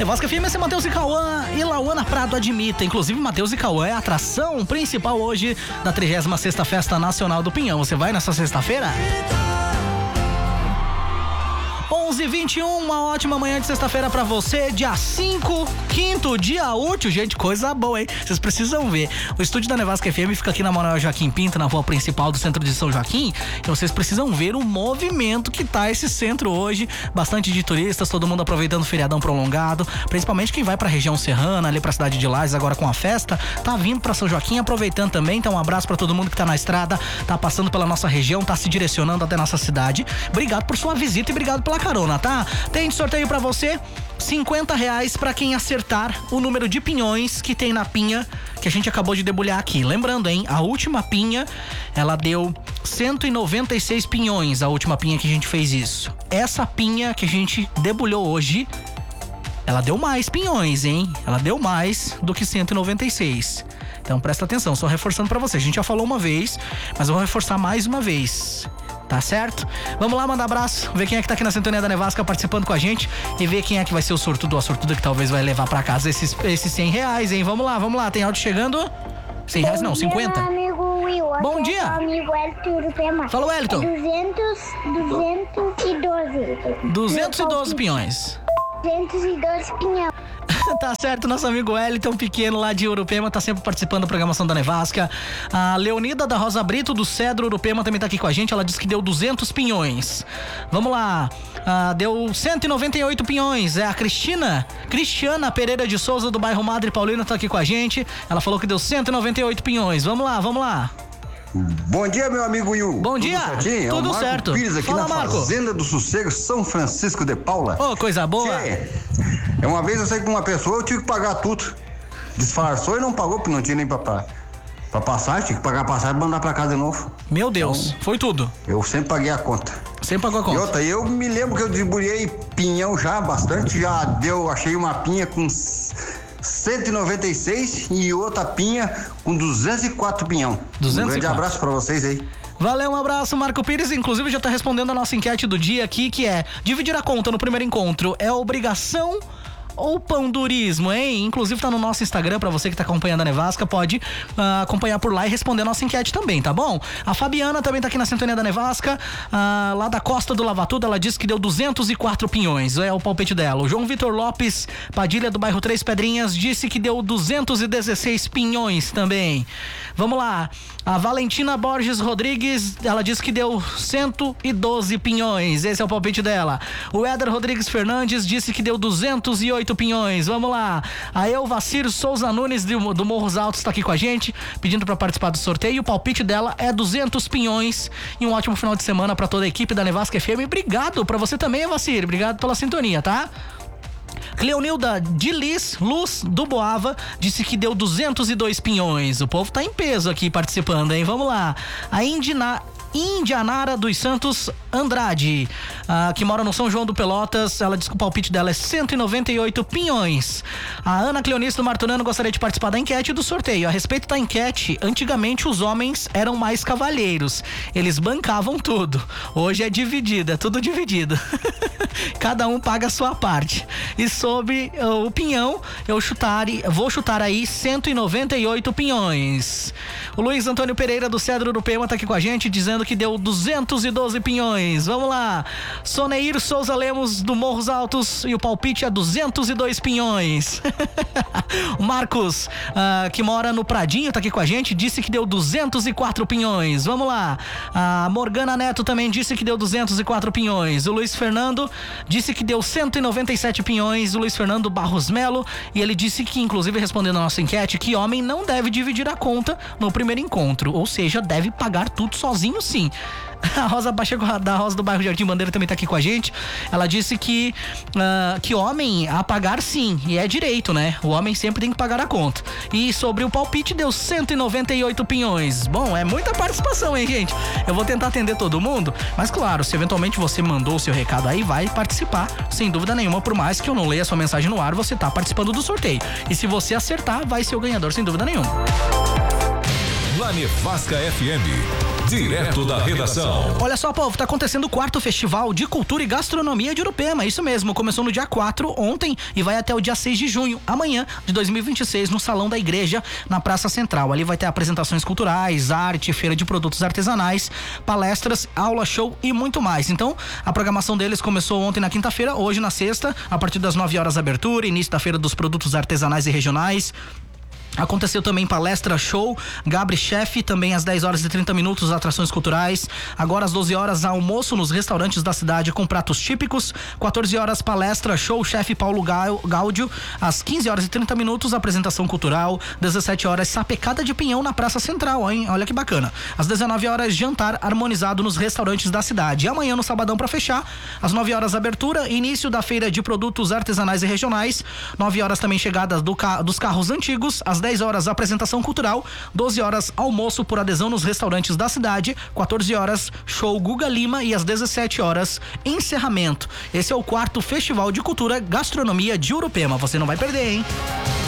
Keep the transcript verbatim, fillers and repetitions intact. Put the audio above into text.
Nevasca F M, esse é Matheus e Cauã e Lauana Prado admita. Inclusive, Matheus e Cauã é a atração principal hoje da trigésima sexta Festa Nacional do Pinhão. Você vai nessa sexta-feira? onze e vinte e um, uma ótima manhã de sexta-feira pra você, dia cinco, quinto dia útil, gente, coisa boa, hein? Vocês precisam ver. O estúdio da Nevasca F M fica aqui na Manuel Joaquim Pinto, na rua principal do centro de São Joaquim, e vocês precisam ver o movimento que tá esse centro hoje, bastante de turistas, todo mundo aproveitando o feriadão prolongado, principalmente quem vai pra região serrana, ali pra cidade de Lages, agora com a festa, tá vindo pra São Joaquim, aproveitando também. Então um abraço pra todo mundo que tá na estrada, tá passando pela nossa região, tá se direcionando até nossa cidade. Obrigado por sua visita e obrigado pela carona, tá? Tem sorteio pra você, cinquenta reais pra quem acertar o número de pinhões que tem na pinha que a gente acabou de debulhar aqui. Lembrando, hein, a última pinha, ela deu cento e noventa e seis pinhões, a última pinha que a gente fez isso. Essa pinha que a gente debulhou hoje, ela deu mais pinhões, hein? Ela deu mais do que cento e noventa e seis. Então presta atenção, só reforçando pra você. A gente já falou uma vez, mas eu vou reforçar mais uma vez. Tá certo? Vamos lá, mandar abraço, ver quem é que tá aqui na sintonia da Nevasca participando com a gente e ver quem é que vai ser o sortudo ou a sortuda que talvez vai levar pra casa esses, esses cem reais, hein? Vamos lá, vamos lá, tem áudio chegando? cem reais não, cinquenta. Bom dia, meu amigo Will. Bom Aqui dia. é meu amigo Elton Urupema. Fala, Wellington. É duzentos, duzentos e doze. duzentos e doze pinhões. duzentos e doze pinhão. Tá certo, nosso amigo Wellington Pequeno lá de Urupema tá sempre participando da programação da Nevasca. A Leonida da Rosa Brito do Cedro Urupema também tá aqui com a gente. Ela disse que deu duzentos pinhões. Vamos lá, ah, deu cento e noventa e oito pinhões. É a Cristina Cristiana Pereira de Souza do bairro Madre Paulina tá aqui com a gente. Ela falou que deu cento e noventa e oito pinhões. Vamos lá, vamos lá. Bom dia, meu amigo Will. Bom dia, tudo certinho? tudo é o Marco certo. Pires aqui Fala, na Marco. Fazenda do Sossego, São Francisco de Paula. Ô, oh, coisa boa. Tchê, é uma vez eu saí com uma pessoa, eu tive que pagar tudo. Disfarçou e não pagou, porque não tinha nem pra, pra, pra passagem, tinha que pagar a passagem e mandar pra casa de novo. Meu Deus, então, foi tudo. Eu sempre paguei a conta. Sempre pagou a conta. E outra, eu me lembro que eu debulhei pinhão já, bastante, já deu, achei uma pinha com cento e noventa e seis e outra pinha com duzentos e quatro pinhão. duzentos e quatro. Um grande abraço pra vocês aí. Valeu, um abraço, Marco Pires. Inclusive já tá respondendo a nossa enquete do dia aqui, que é: dividir a conta no primeiro encontro é obrigação ou pandurismo, hein? Inclusive tá no nosso Instagram, pra você que tá acompanhando a Nevasca, pode uh, acompanhar por lá e responder a nossa enquete também, tá bom? A Fabiana também tá aqui na sintonia da Nevasca, uh, lá da Costa do Lavatudo. Ela disse que deu duzentos e quatro pinhões, é o palpite dela. O João Vitor Lopes Padilha, do bairro Três Pedrinhas, disse que deu duzentos e dezesseis pinhões também. Vamos lá, a Valentina Borges Rodrigues, ela disse que deu cento e doze pinhões, esse é o palpite dela. O Éder Rodrigues Fernandes disse que deu duzentos e oito pinhões. Vamos lá, a Elvacir Souza Nunes do, do Morros Altos tá aqui com a gente, pedindo pra participar do sorteio. O palpite dela é duzentos pinhões. E um ótimo final de semana pra toda a equipe da Nevasca F M. Obrigado pra você também, Elvacir, obrigado pela sintonia, tá? Cleonilda de Liz Luz do Boava disse que deu duzentos e dois pinhões. O povo tá em peso aqui participando, hein? Vamos lá. A Indina Indianara dos Santos Andrade, uh, que mora no São João do Pelotas, ela diz que o palpite dela é cento e noventa e oito pinhões. A Ana Cleonice do Martonano gostaria de participar da enquete e do sorteio. A respeito da enquete, antigamente os homens eram mais cavalheiros, eles bancavam tudo. Hoje é dividido, é tudo dividido. Cada um paga a sua parte. E sobre uh, o pinhão, eu chutar, vou chutar aí cento e noventa e oito pinhões. O Luiz Antônio Pereira do Cedro Urupema tá aqui com a gente, dizendo que deu duzentos e doze pinhões. Vamos lá. Soneir Souza Lemos do Morros Altos, e o palpite é duzentos e dois pinhões. O Marcos, uh, que mora no Pradinho, tá aqui com a gente, disse que deu duzentos e quatro pinhões. Vamos lá. A Morgana Neto também disse que deu duzentos e quatro pinhões. O Luiz Fernando disse que deu cento e noventa e sete pinhões. O Luiz Fernando Barros Melo, e ele disse que, inclusive respondendo a nossa enquete, que homem não deve dividir a conta no primeiro encontro, ou seja, deve pagar tudo sozinho, sim. A Rosa Pacheco da Rosa do bairro Jardim Bandeira também tá aqui com a gente. Ela disse que uh, que homem a pagar, sim, e é direito, né? O homem sempre tem que pagar a conta. E sobre o palpite, deu cento e noventa e oito pinhões. Bom, é muita participação, hein, gente? Eu vou tentar atender todo mundo, mas claro, se eventualmente você mandou o seu recado aí, vai participar, sem dúvida nenhuma. Por mais que eu não leia a sua mensagem no ar, você tá participando do sorteio. E se você acertar, vai ser o ganhador, sem dúvida nenhuma. Na Nevasca F M, Direto da redação. Olha só, povo, tá acontecendo o quarto Festival de Cultura e Gastronomia de Urupema, isso mesmo, começou no dia quatro, ontem, e vai até o dia seis de junho, amanhã de dois mil e vinte e seis, no Salão da Igreja, na Praça Central. Ali vai ter apresentações culturais, arte, feira de produtos artesanais, palestras, aula, show e muito mais. Então, a programação deles começou ontem na quinta-feira, hoje na sexta, a partir das nove horas abertura, início da Feira dos Produtos Artesanais e Regionais. Aconteceu também palestra, show, Gabri Chef, também às dez horas e trinta minutos, atrações culturais. Agora às doze horas, almoço nos restaurantes da cidade com pratos típicos. quatorze horas, palestra, show, chefe Paulo Gáudio. Às quinze horas e trinta minutos, apresentação cultural. dezessete horas, sapecada de pinhão na Praça Central, hein? Olha que bacana. Às dezenove horas, jantar harmonizado nos restaurantes da cidade. E amanhã no sabadão, pra fechar, às nove horas, abertura, início da feira de produtos artesanais e regionais. nove horas também chegada do ca- dos carros antigos. Às dez horas, apresentação cultural. doze horas, almoço por adesão nos restaurantes da cidade. quatorze horas, show Guga Lima. E às dezessete horas, encerramento. Esse é o quarto Festival de Cultura Gastronomia de Urupema. Você não vai perder, hein?